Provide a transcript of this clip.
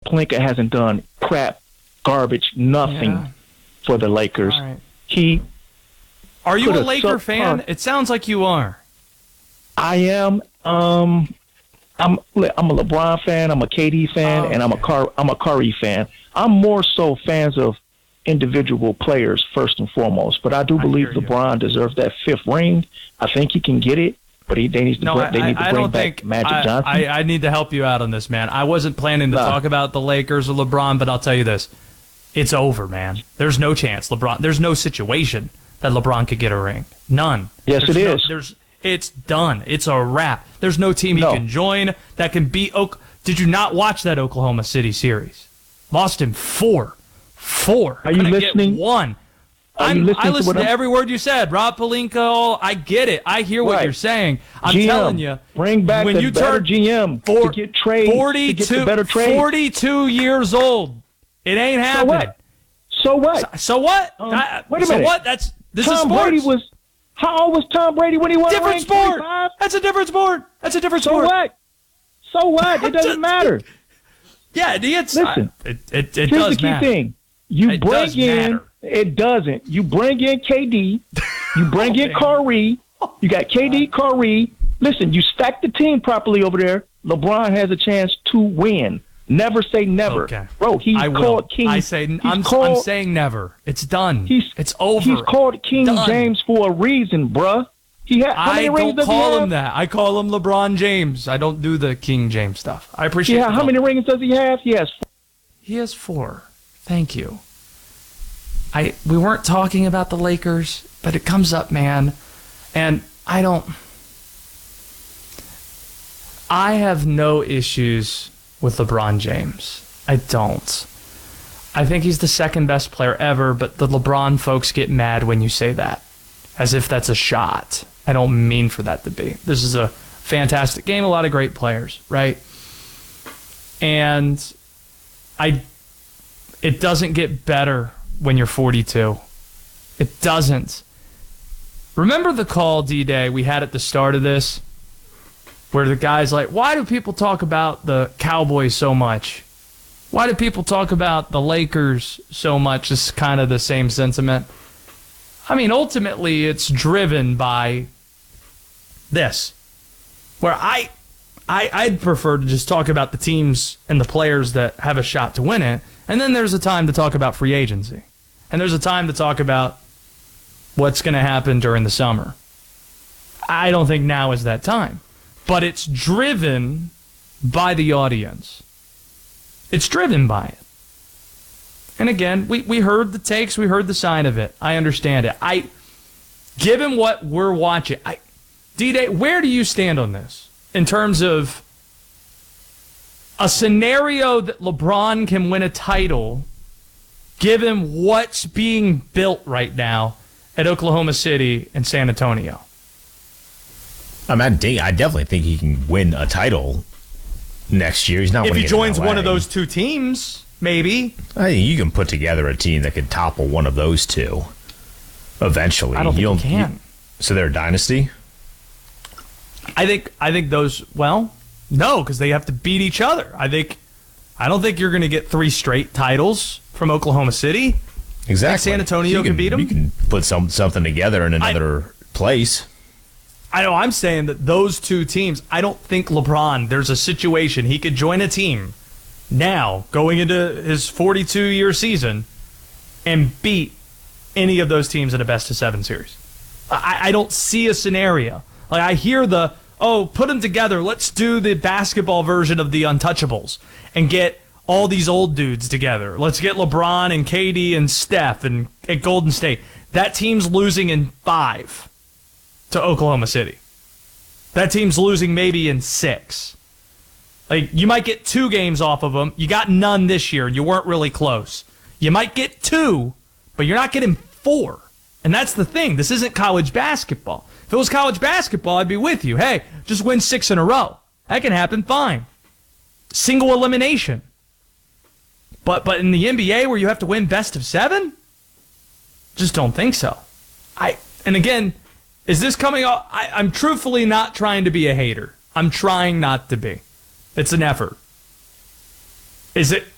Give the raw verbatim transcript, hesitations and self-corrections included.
Pelinka hasn't done crap, garbage, nothing Yeah. for the Lakers. All right. He Are you put a a Laker sub- fan? uh, It sounds like you are. I am. Um, I'm. I'm a LeBron fan. I'm a K D fan, Oh, and I'm a okay. Car. I'm a Curry fan. I'm more so fans of individual players first and foremost. But I do I believe hear you. LeBron deserves that fifth ring. I think he can get it, but he they need to No, bring, I, they need to I, I bring don't back think Magic I, Johnson. I, I need to help you out on this, man. I wasn't planning to Nah. talk about the Lakers or LeBron, but I'll tell you this. It's over, man. There's no chance LeBron. There's no situation that LeBron could get a ring. None. Yes, there's it no, is. There's. It's done. It's a wrap. There's no team he No. can join that can beat Oak. Did you not watch that Oklahoma City series? Lost in four. Four. Are you Couldn't get listening? one. Are I'm, you listening I to listen what to, I'm- every word you said. Rob Pelinka, I get it. I hear what Right. you're saying. I'm G M, telling you. bring back when the you better turn G M four- to get trade to get forty-two, the better trade. forty-two years old. It ain't So happening. what? So what? So what? Um, I- wait a so minute. what? That's this is Tom sports. Brady was. How old was Tom Brady when he won a different ring? sport. twenty-five? That's a different sport. That's a different So sport. what? So what? It doesn't matter. Yeah, it's Listen. I, it it, it Here's does the key matter. thing. You It bring does in. matter. It doesn't. You bring in K D. You bring Oh, in man. Kyrie. You got K D, Kyrie. Listen, you stack the team properly over there. LeBron has a chance to win. Never say never, Okay. bro. He's I will. called King. I say he's I'm called, I'm saying never. It's done. He's it's over. He's called King Done. James for a reason, bruh. He ha- how I many rings don't does he call have? him that. I call him LeBron James. I don't do the King James stuff. I appreciate Yeah, the how help. many rings does he have? He has. He has four. Thank you. I we weren't talking about the Lakers, but it comes up, man. And I don't I have no issues with LeBron James. I don't. I think he's the second best player ever, but the LeBron folks get mad when you say that. As if that's a shot. I don't mean for that to be. This is a fantastic game, a lot of great players, right? And I it doesn't get better when you're forty-two. It doesn't. Remember the call, D-Day, we had at the start of this? Where the guy's like, why do people talk about the Cowboys so much? Why do people talk about the Lakers so much? It's kind of the same sentiment. I mean, ultimately, it's driven by this. Where I, I, I'd prefer to just talk about the teams and the players that have a shot to win it. And then there's a time to talk about free agency. And there's a time to talk about what's going to happen during the summer. I don't think now is that time. But it's driven by the audience. It's driven by it. And again, we, we heard the takes, we heard the side of it. I understand it. I, given what we're watching, I, D-Day, where do you stand on this? In terms of a scenario that LeBron can win a title, given what's being built right now at Oklahoma City and San Antonio? I mean, I think- I definitely think he can win a title next year. He's not If winning he it in joins L A. one of those two teams, maybe. I think you can put together a team that could topple one of those two eventually. I don't think You he can. you- so they're a dynasty? I think I think those, well, no, because they have to beat each other. I think I don't think you're going to get three straight titles from Oklahoma City. Exactly. San Antonio You can beat 'em? You can put some something together in another place. I know I'm saying that those two teams, I don't think LeBron, there's a situation he could join a team now going into his forty-two year season and beat any of those teams in a best of seven series. I, I don't see a scenario. Like I hear the, oh, put them together. Let's do the basketball version of the Untouchables and get all these old dudes together. Let's get LeBron and K D and Steph and at Golden State. That team's losing in five to Oklahoma City. That team's losing maybe in six. Like, you might get two games off of them. You got none this year, and you weren't really close. You might get two, but you're not getting four. And that's the thing. This isn't college basketball. If it was college basketball, I'd be with you. Hey, just win six in a row. That can happen, fine. Single elimination. But but in the N B A where you have to win best of seven? Just don't think so. I and again, is this coming off? I, I'm truthfully not trying to be a hater. I'm trying not to be. It's an effort. Is it